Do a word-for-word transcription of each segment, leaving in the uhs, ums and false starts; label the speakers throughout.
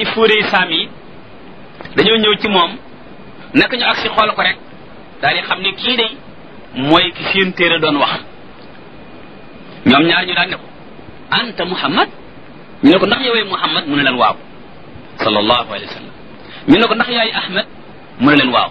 Speaker 1: ci fóoree saam yi dañoo ñëw ci moom naka ñu agsi xool ko rek daal di xam ne kii day mooy ki seen téere doon wax ñoom ñaar ñu daan ne ko anta muhammad ñu ne ko ndax yowee muhammad mu ne leen waaw sallallahu alayhi wa sallam ñu ne ko ndax yaay ahmad mu ne leen waaw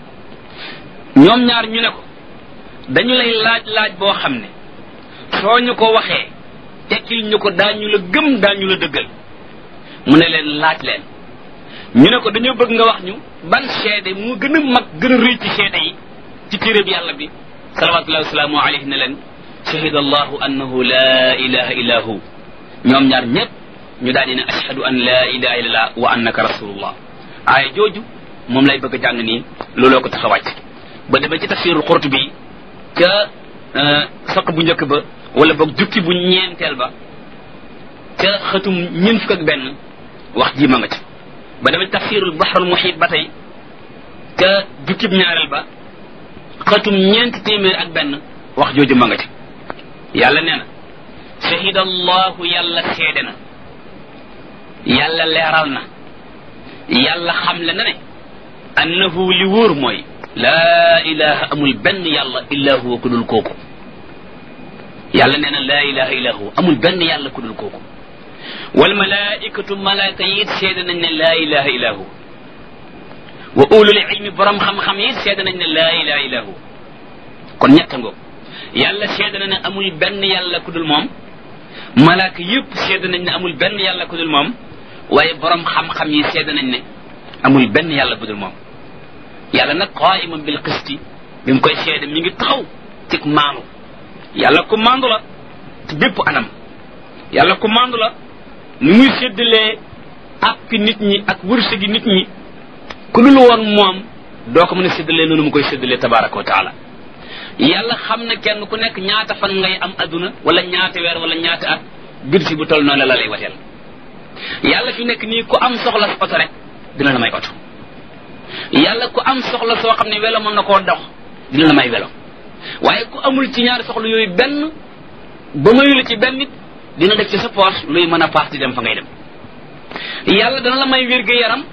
Speaker 1: ñoom ñaar ñu ne ko dañu lay laaj laaj boo xam ne soo ñu ko waxee tekkil ñu ko daañu la gëm daañu la dëggal mu ne leen laaj leen ñu ne ko dañoo bëgg nga wax ñu ban seede mu gën a mag gën a rëy ci seede yi ci téere bi yàlla bi salawatullahi wasalaamu alayhi ne leen shahida allahu annahu la ilaha illa hu ñoom ñaar ñëpp ñu daal di ne ashhadu an la ilaha illallah wa annaka rasulullah aaya jooju moom lay bëgg a jàng nii looloo ko tax a wàcc ba demee ci tafsirul Qurtubi ca saq bu njëkk ba wala boog jukki bu ñeenteel ba ca xëtum ñeen fukk ak benn wax ji ma nga ci ba demee ci tafsirul bahrul muhit ba tey ca jukki bu ñaareel ba xëtum ñeent téeméer ak benn wax jooju ma nga ci yàlla nee na shahida allahu yàlla seede na yàlla leeral na yàlla xamle na ne annahu li wóor mooy laa ilaha amul benn yàlla illa huwa ku dul kooku yàlla nee na laa ilaha illa huwa amul benn yàlla ku dul kooku wal malaikatu malaaka yi it seede nañ ne laa ilaha illa huwa wa ulul ilmi borom xam-xam yi seede nañ ne laa ilaha illa huwa kon ñetta ngoog yàlla seede na ne amul benn yàlla ku dul moom malaaka yëpp seede nañ ne amul benn yàlla ku dul moom waaye borom xam-xam yi seede nañ ne amul benn yàlla bu dul moom yàlla nag qaiman bil qisti bi mu koy seede mi ngi taxaw ci maandu yàlla ku maandu la ci bépp anam yàlla ku maandu la ni muy séddalee ak nit ñi ak wërsëgi nit ñi ku dul woon moom doo ko mën a séddalee noonu mu koy séddalee tabaraka wa taala yàlla xam ne kenn ku nekk ñaata fan ngay am adduna wala ñaata weer wala ñaata at bir si bu toll noonu la lay wateel yàlla fi nekk nii ku am soxla sa oto rek dina la may oto yàlla ku am soxla soo xam ne welo mën na koo dox dina la may welo waaye ku amul ci ñaari soxla yooyu benn ba mayu la ci benn nit dina def ci sa poche luy mën a paas di dem fa ngay dem yàlla dana la may wér-gu-yaram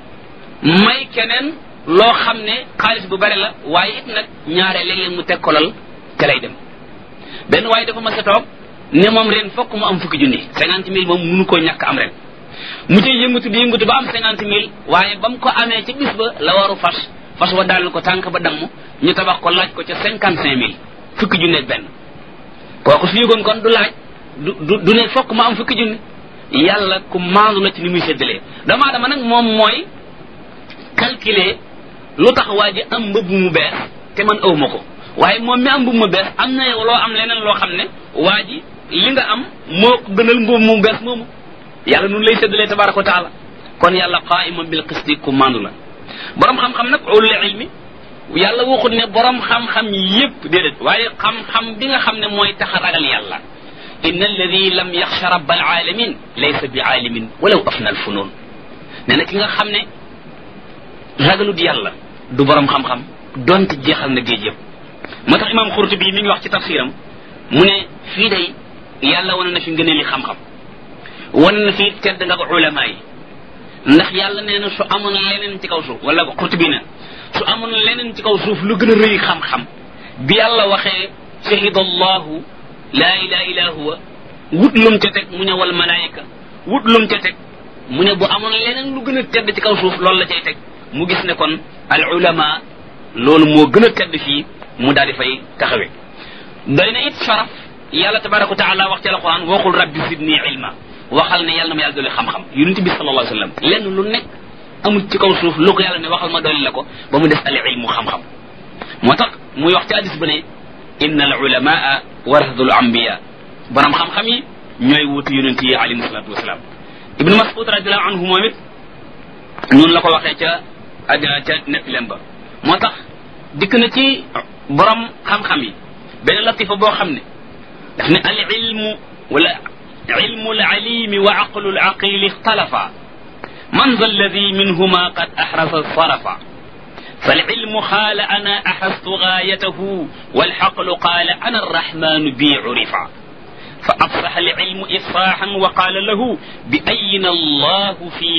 Speaker 1: may keneen loo xam ne xaalis bu bari la waaye it nag ñaare léeg-léeg mu teg kolal te lay dem benn waaye dafa mas a toog ne moom ren fokk mu am fukki junni cinquante mille moom mënu koo ñàkk am ren mu cay yëngatu di yëngatu ba am cinquante mille waaye ba mu ko amee ci bis ba la waru fas fas wa daal ko tànk ba damm ñu tabax ko laaj ko ca cinquante cinq mille fukki junni ak benn kooku su yëgoon kon du laaj du du du ne fokk mu am fukki junni yàlla ku maandu la ci ni muy séddalee damaa dama nag moom mooy calculer lu tax waa ji am mbëbb mu bees te man aw ma ko waaye moom mi am mbëbb mu bees am na yow loo am leneen loo xam ne waa ji li nga am moo ko gënal mbëbb mu bees moomu yàlla nun lay séddalee tabaraka wa taala kon yàlla qaiman bil qisti ku maandu la borom xam-xam nag ulul ilmi yàlla waxut ne borom xam-xam yépp déedéet waaye xam-xam bi nga xam ne mooy tax a ragal yàlla inna alladi lam yaxsha rabbal alamin laysa bi aalimin walaw afna al funun nee na ki nga xam ne ragalut yàlla du borom xam-xam donte jeexal na géej yëpp moo tax imam Xurtubi mi ngi wax ci tafsiram mu ne fii day yàlla wane na fi ngëneeli xam-xam wane na fi tedd nga ulama yi ndax yàlla nee na su amoon leneen ci kaw suuf wala Xurtubi ne su amoon leneen ci kaw suuf lu gën a rëy xam-xam bi yàlla waxee shahida allahu laa ilaha illa huwa wut lum ca teg mu ne wal malaayika wut lum ca teg mu ne bu amoon leneen lu gën a tedd ci kaw suuf loolu la cay teg mu gis ne kon al ulama loolu moo gën a tedd fii mu daal di fay taxawe doy na it sharaf yàlla tabaraka wa taala wax ci alquran waxul rabbi zidni ilma waxal ne yàlla na ma yàlla dolli xam-xam yonent bi sallallahu alayhi wa sallam lenn lu nekk amul ci kaw suuf lu ko yàlla ne waxal ma dolli la ko ba mu des al ilmu xam-xam moo tax muy wax ci hadis ba ne inna al ulamaa warasatul anbiya borom xam-xam yi ñooy wutu yonent yi alayhi salatu wasalaam ibnu mas'ud radiallahu anhu moom it noonu la ko waxee ca aja ca nettilem ba moo tax dikk na ci borom xam-xam yi benn latifa boo xam ne daf ne al ilmu wala ilmu al alimi wa aqlu al aqili ixtalafa man za alladi minhuma qad ahrasa sarafa فالعلم قال أنا أحست غايته والحقل قال أنا الرحمن بي عرفا فأفصح العلم إفصاحا وقال له بأين الله في